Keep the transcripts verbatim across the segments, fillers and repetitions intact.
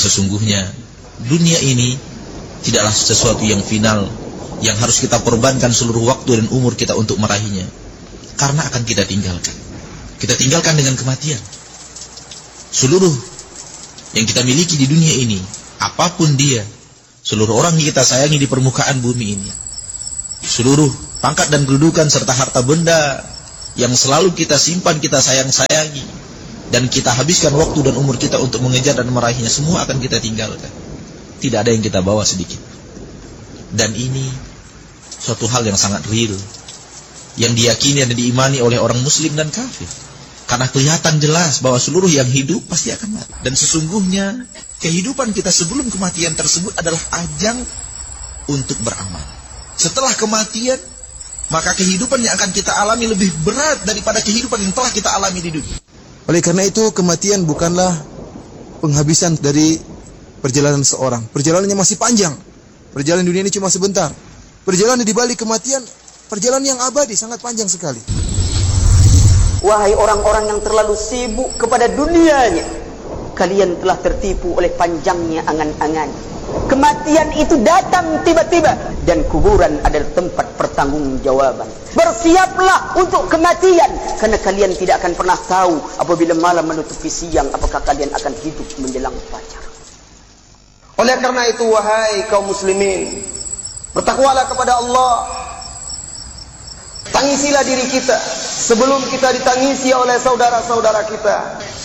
sesungguhnya dunia ini tidaklah sesuatu yang final, yang harus kita korbankan seluruh waktu dan umur kita untuk meraihnya, karena akan kita tinggalkan. Kita tinggalkan dengan kematian. Seluruh yang kita miliki di dunia ini, apapun dia, seluruh orang yang kita sayangi di permukaan bumi ini, seluruh pangkat dan kedudukan serta harta benda yang selalu kita simpan, kita sayang-sayangi, dan kita habiskan waktu dan umur kita untuk mengejar dan meraihnya, semua akan kita tinggalkan. Tidak ada yang kita bawa sedikit. Dan ini suatu hal yang sangat real, yang diyakini dan diimani oleh orang muslim dan kafir. Karena kelihatan jelas bahwa seluruh yang hidup pasti akan mati. Dan sesungguhnya kehidupan kita sebelum kematian tersebut adalah ajang untuk beramal. Setelah kematian, maka kehidupan yang akan kita alami lebih berat daripada kehidupan yang telah kita alami di dunia. Oleh karena itu, kematian bukanlah penghabisan dari perjalanan seorang. Perjalanannya masih panjang. Perjalanan dunia ini cuma sebentar. Perjalanan di balik kematian, perjalanan yang abadi, sangat panjang sekali. Wahai orang-orang yang terlalu sibuk kepada dunianya, kalian telah tertipu oleh panjangnya angan-angan. Kematian itu datang tiba-tiba, dan kuburan adalah tempat pertanggungjawaban. Bersiaplah untuk kematian, karena kalian tidak akan pernah tahu apabila malam menutupi siang, apakah kalian akan hidup menjelang fajar. Oleh karena itu, wahai kaum muslimin, bertakwalah kepada Allah. Tangisilah diri kita sebelum kita ditangisi oleh saudara-saudara kita.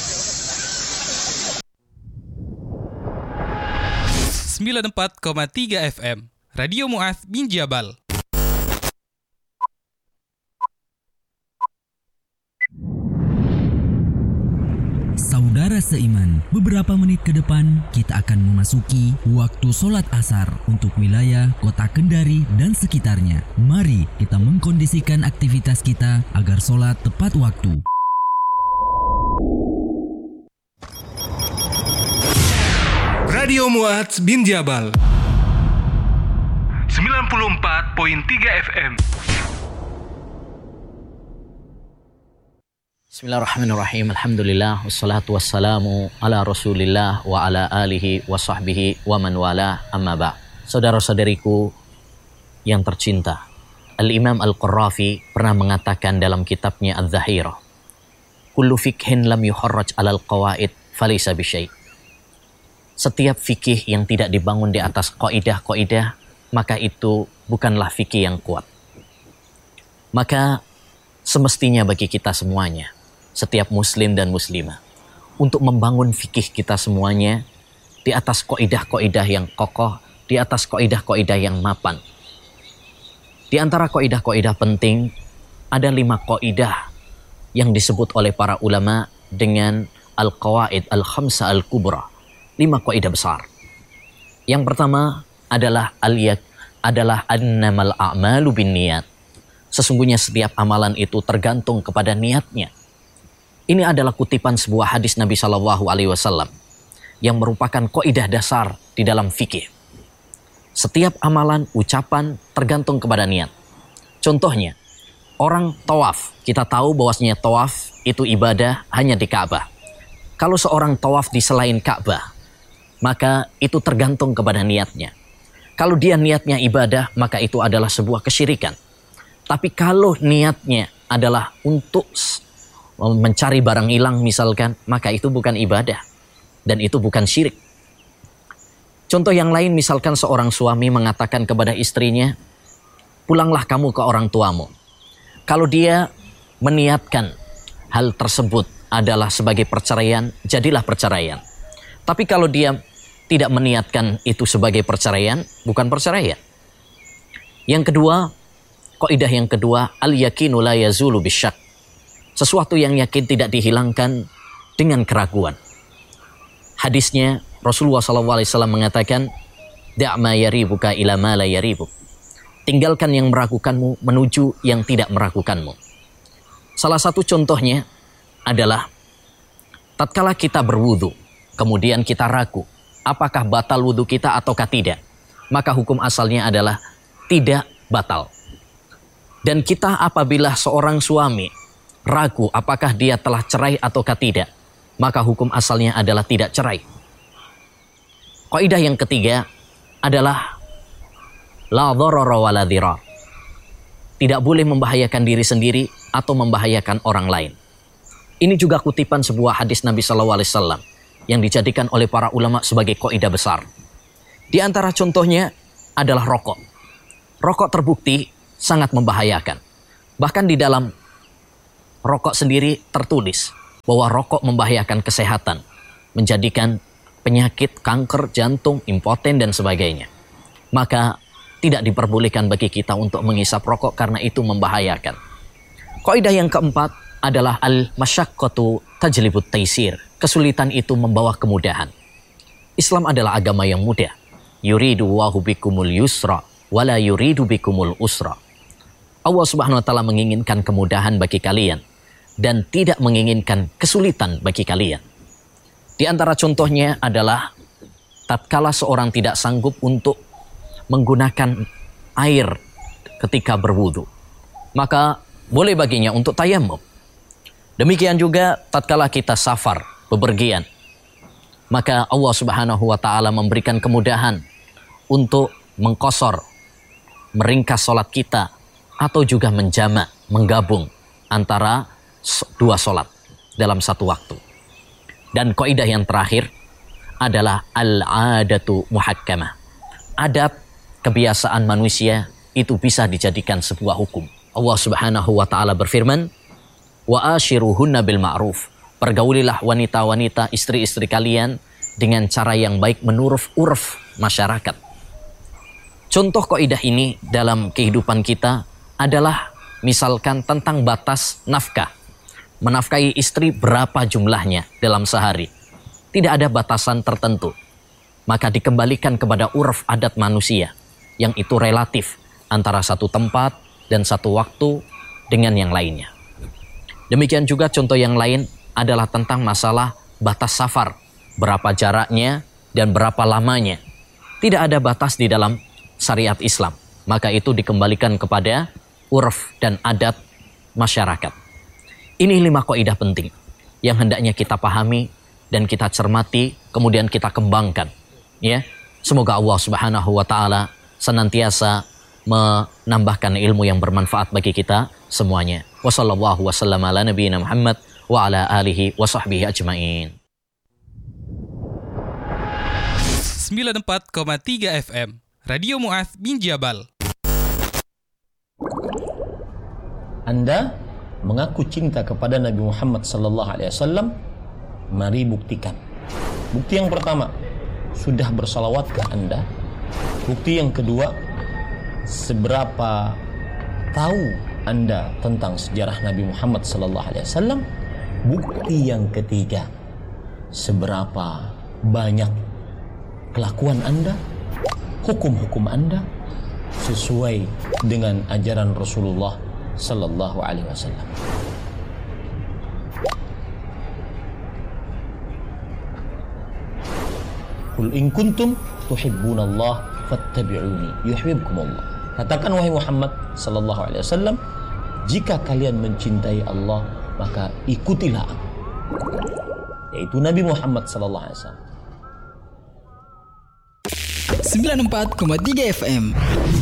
sembilan puluh empat koma tiga F M Radio Mu'adz bin Jabal. Saudara seiman, beberapa menit ke depan kita akan memasuki waktu sholat asar untuk wilayah kota Kendari dan sekitarnya. Mari kita mengkondisikan aktivitas kita agar sholat tepat waktu. Radio Mu'adz bin Jabal sembilan puluh empat koma tiga F M. Bismillahirrahmanirrahim. Alhamdulillah wassalatu wassalamu ala Rasulillah wa ala alihi wa sahbihi wa man wala, amma ba'. Saudara-saudariku yang tercinta, Al-Imam Al-Qurrafi pernah mengatakan dalam kitabnya Adz-Dzahirah, kullu fikhin lam yuharraj alal qawaid falaysa bisyai'. Setiap fikih yang tidak dibangun di atas kaidah-kaidah, maka itu bukanlah fikih yang kuat. Maka semestinya bagi kita semuanya, setiap muslim dan muslimah, untuk membangun fikih kita semuanya di atas kaidah-kaidah yang kokoh, di atas kaidah-kaidah yang mapan. Di antara kaidah-kaidah penting, ada lima kaidah yang disebut oleh para ulama dengan al-qawaid al-khamsa al-kubra, lima kaidah besar. Yang pertama adalah al-yak adalah annamal a'malu binniyat. Sesungguhnya setiap amalan itu tergantung kepada niatnya. Ini adalah kutipan sebuah hadis Nabi Shallallahu Alaihi Wasallam yang merupakan kaidah dasar di dalam fikih. Setiap amalan, ucapan tergantung kepada niat. Contohnya, orang tawaf. Kita tahu bahwasanya tawaf itu ibadah hanya di Ka'bah. Kalau seorang tawaf di selain Ka'bah, maka itu tergantung kepada niatnya. Kalau dia niatnya ibadah, maka itu adalah sebuah kesyirikan. Tapi kalau niatnya adalah untuk mencari barang hilang misalkan, maka itu bukan ibadah dan itu bukan syirik. Contoh yang lain, misalkan seorang suami mengatakan kepada istrinya, pulanglah kamu ke orang tuamu. Kalau dia meniatkan hal tersebut adalah sebagai perceraian, jadilah perceraian. Tapi kalau dia tidak meniatkan itu sebagai perceraian, bukan perceraian. Yang kedua, kaidah yang kedua, al-yakinu la yazulu bisyak. Sesuatu yang yakin tidak dihilangkan dengan keraguan. Hadisnya Rasulullah shallallahu alaihi wasallam mengatakan, da'ma yaribuka ila ma la yaribuk. Tinggalkan yang meragukanmu menuju yang tidak meragukanmu. Salah satu contohnya adalah tatkala kita berwudu, kemudian kita ragu apakah batal wudu kita ataukah tidak, maka hukum asalnya adalah tidak batal. Dan kita apabila seorang suami ragu apakah dia telah cerai ataukah tidak, maka hukum asalnya adalah tidak cerai. Kaidah yang ketiga adalah la dharara wa la dhirar. Tidak boleh membahayakan diri sendiri atau membahayakan orang lain. Ini juga kutipan sebuah hadis Nabi shallallahu alaihi wasallam yang dijadikan oleh para ulama sebagai kaidah besar. Di antara contohnya adalah rokok. Rokok terbukti sangat membahayakan. Bahkan di dalam rokok sendiri tertulis bahwa rokok membahayakan kesehatan, menjadikan penyakit kanker, jantung, impoten dan sebagainya. Maka tidak diperbolehkan bagi kita untuk menghisap rokok karena itu membahayakan. Kaidah yang keempat adalah al-masyaqqatu tajlibut taisir. Kesulitan itu membawa kemudahan. Islam adalah agama yang mudah. Yuridu Allahu bikumul yusra wala yuridu bikumul usra. Allah Subhanahu wa taala menginginkan kemudahan bagi kalian dan tidak menginginkan kesulitan bagi kalian. Di antara contohnya adalah tatkala seorang tidak sanggup untuk menggunakan air ketika berwudu, maka boleh baginya untuk tayammum. Demikian juga tatkala kita safar, bepergian, maka Allah Subhanahu wa taala memberikan kemudahan untuk mengqashar, meringkas salat kita atau juga menjamak, menggabung antara dua salat dalam satu waktu. Dan kaidah yang terakhir adalah al-'adatu muhakkamah. Adab, kebiasaan manusia itu bisa dijadikan sebuah hukum. Allah Subhanahu wa taala berfirman, "Wa ashiruhunna bil ma'ruf." Pergaulilah wanita-wanita, istri-istri kalian dengan cara yang baik menurut urf masyarakat. Contoh kaidah ini dalam kehidupan kita adalah misalkan tentang batas nafkah. Menafkahi istri berapa jumlahnya dalam sehari. Tidak ada batasan tertentu. Maka dikembalikan kepada urf adat manusia yang itu relatif antara satu tempat dan satu waktu dengan yang lainnya. Demikian juga contoh yang lain adalah tentang masalah batas safar. Berapa jaraknya dan berapa lamanya. Tidak ada batas di dalam syariat Islam. Maka itu dikembalikan kepada urf dan adat masyarakat. Ini lima kaidah penting yang hendaknya kita pahami dan kita cermati, kemudian kita kembangkan. Ya, semoga Allah Subhanahu wa taala senantiasa menambahkan ilmu yang bermanfaat bagi kita semuanya. Wassallallahu wasallam ala nabiyina Muhammad wa ala alihi wa sahbihi ajmain. sembilan puluh empat koma tiga F M Radio Mu'adz bin Jabal. Anda mengaku cinta kepada Nabi Muhammad sallallahu alaihi wasallam, mari buktikan. Bukti yang pertama, sudah bersalawatkah Anda? Bukti yang kedua, seberapa tahu Anda tentang sejarah Nabi Muhammad sallallahu alaihi wasallam? Bukti yang ketiga, seberapa banyak kelakuan Anda, hukum-hukum Anda sesuai dengan ajaran Rasulullah sallallahu alaihi wasallam. Qul in kuntum tuhibbunallah fattabi'uni yuhibbukumullah. Katakan wahai Muhammad sallallahu alaihi wasallam, jika kalian mencintai Allah, maka ikutilah aku, yaitu Nabi Muhammad sallallahu alaihi wasallam. sembilan puluh empat koma tiga F M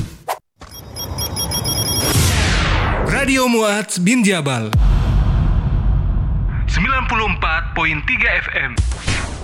Radio Mu'adz bin Jabal sembilan puluh empat koma tiga F M.